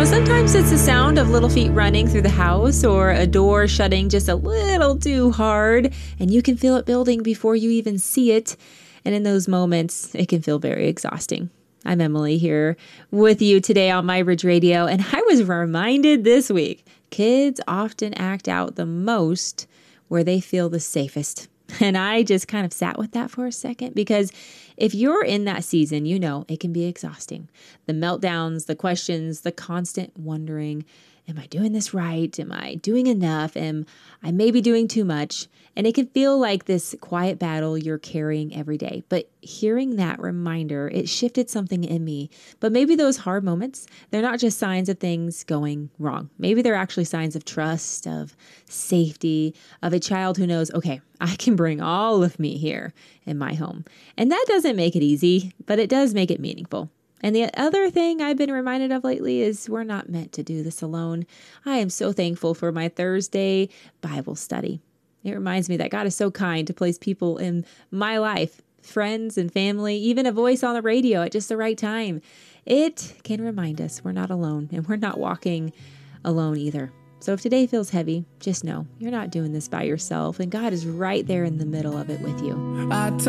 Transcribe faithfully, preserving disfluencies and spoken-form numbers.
sometimes it's the sound of little feet running through the house or a door shutting just a little too hard, and you can feel it building before you even see it. And in those moments, it can feel very exhausting. I'm Emily here with you today on My Ridge Radio, and I was reminded this week, kids often act out the most where they feel the safest. And I just kind of sat with that for a second, because if you're in that season, you know it can be exhausting. The meltdowns, the questions, the constant wondering, am I doing this right? Am I doing enough? Am I maybe doing too much? And it can feel like this quiet battle you're carrying every day. But hearing that reminder, it shifted something in me. But maybe those hard moments, they're not just signs of things going wrong. Maybe they're actually signs of trust, of safety, of a child who knows, okay, I can bring all of me here in my home. And that doesn't make it easy, but it does make it meaningful. And the other thing I've been reminded of lately is we're not meant to do this alone. I am so thankful for my Thursday Bible study. It reminds me that God is so kind to place people in my life, friends and family, even a voice on the radio at just the right time. It can remind us we're not alone, and we're not walking alone either. So if today feels heavy, just know you're not doing this by yourself, and God is right there in the middle of it with you. I